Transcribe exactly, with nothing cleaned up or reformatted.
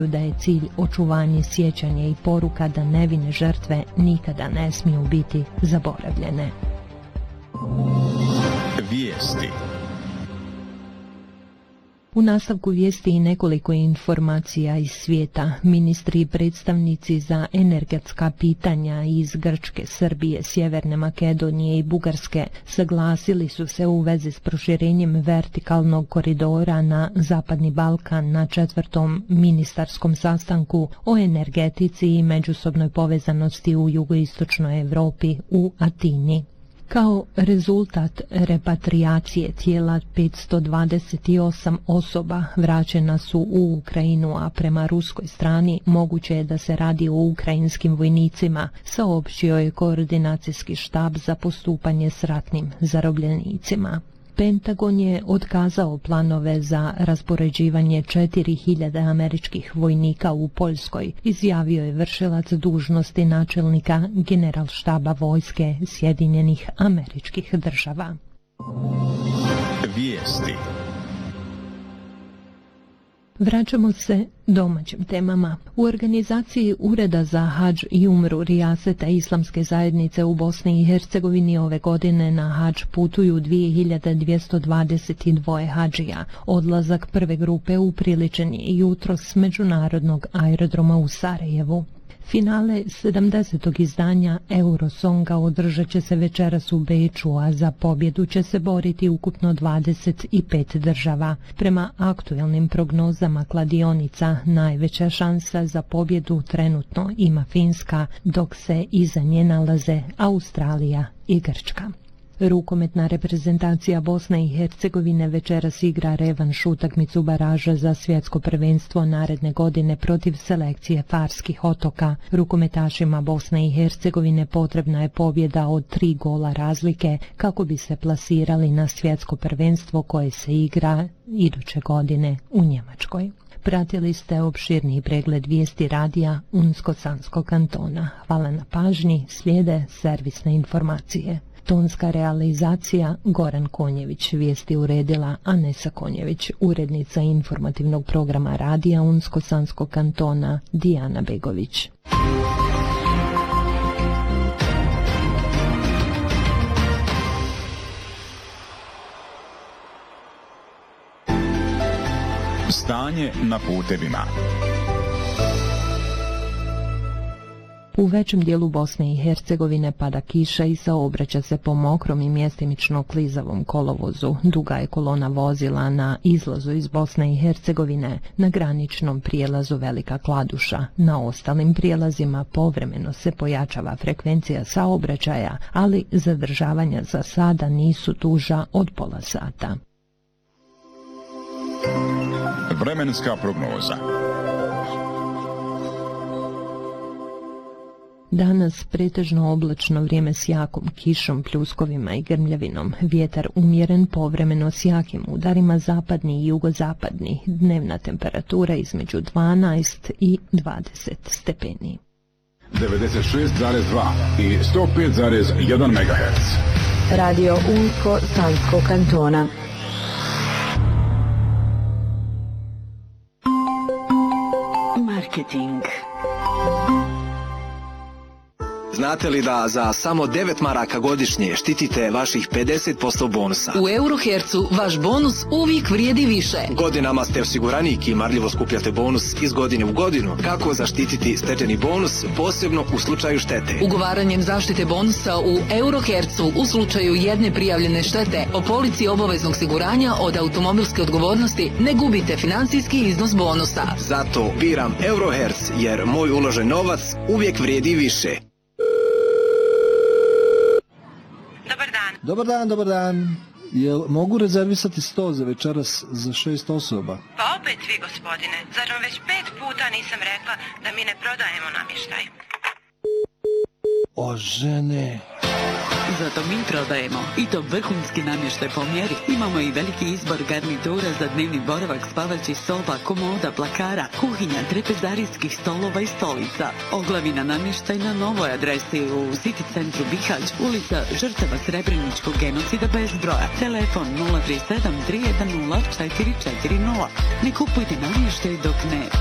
da je cilj očuvanje sjećanja i poruka da nevine žrtve nikada ne smiju biti zaboravljene. Vijesti. U nastavku vijesti i nekoliko informacija iz svijeta. Ministri i predstavnici za energetska pitanja iz Grčke, Srbije, Sjeverne Makedonije i Bugarske saglasili su se u vezi s proširenjem vertikalnog koridora na Zapadni Balkan na četvrtom ministarskom sastanku o energetici i međusobnoj povezanosti u jugoistočnoj Europi u Atini. Kao rezultat repatriacije tijela petsto dvadeset osam osoba vraćena su u Ukrajinu, a prema ruskoj strani moguće je da se radi o ukrajinskim vojnicima, saopštio je koordinacijski štab za postupanje s ratnim zarobljenicima. Pentagon je otkazao planove za raspoređivanje četiri hiljade američkih vojnika u Poljskoj, izjavio je vršilac dužnosti načelnika Generalštaba vojske Sjedinjenih Američkih Država. Vijesti. Vraćamo se domaćim temama. U organizaciji Ureda za hadž i umru Rijaseta Islamske zajednice u Bosni i Hercegovini ove godine na hadž putuju dvije hiljade dvjesto dvadeset dva hadžija. Odlazak prve grupe upriličen je jutros s međunarodnog aerodroma u Sarajevu. Finale sedamdesetog izdanja Eurosonga održat će se večeras u Beču, a za pobjedu će se boriti ukupno dvadeset pet država. Prema aktuelnim prognozama kladionica, najveća šansa za pobjedu trenutno ima Finska, dok se iza nje nalaze Australija i Grčka. Rukometna reprezentacija Bosne i Hercegovine večeras igra revanš utakmicu baraža za svjetsko prvenstvo naredne godine protiv selekcije Farskih otoka. Rukometašima Bosne i Hercegovine potrebna je pobjeda od tri gola razlike kako bi se plasirali na svjetsko prvenstvo koje se igra iduće godine u Njemačkoj. Pratili ste opširni pregled vijesti radija Unsko-Sanskog kantona. Hvala na pažnji, slijede servisne informacije. Tonska realizacija Goran Konjević, vijesti uredila Anesa Konjević, urednica informativnog programa radija Unsko-Sanskog kantona Dijana Begović. Stanje na putevima. U većem dijelu Bosne i Hercegovine pada kiša i saobraća se po mokrom i mjestimično klizavom kolovozu. Duga je kolona vozila na izlazu iz Bosne i Hercegovine, na graničnom prijelazu Velika Kladuša. Na ostalim prijelazima povremeno se pojačava frekvencija saobraćaja, ali zadržavanja za sada nisu duža od pola sata. Vremenska prognoza. Danas pretežno oblačno vrijeme s jakom kišom, pljuskovima i grmljavinom. Vjetar umjeren, povremeno s jakim udarima, zapadni i jugozapadni. Dnevna temperatura između dvanaest i dvadeset stepeni. devedeset šest zarez dva i sto pet zarez jedan megaherc. Radio Unsko-Sanskog kantona. Marketing. Znate li da za samo devet maraka godišnje štitite vaših pedeset posto bonusa? U Eurohercu vaš bonus uvijek vrijedi više. Godinama ste osiguranik i marljivo skupljate bonus iz godine u godinu. Kako zaštititi stečeni bonus, posebno u slučaju štete? Ugovaranjem zaštite bonusa u Eurohercu u slučaju jedne prijavljene štete o polici obaveznog osiguranja od automobilske odgovornosti ne gubite financijski iznos bonusa. Zato biram Euroherc jer moj uložen novac uvijek vrijedi više. Dobar dan, dobar dan. Jel mogu rezervisati sto za večeras za šest osoba? Pa opet vi, gospodine. Zar vam već pet puta nisam rekla da mi ne prodajemo namještaj? O, žene. Zato mi prodajemo. I to vrhunski namještaj po mjeri. Imamo i veliki izbor garnitura za dnevni boravak, spavaćih soba, komoda, plakara, kuhinja, trepezarijskih stolova i stolica. Oglavina namještaj na novoj adresi u City centru Bihać, ulica žrtava Srebreničkog genocida bez broja. Telefon nula tri sedam tri jedan nula četiri četiri nula. Ne kupujte namještaj dok ne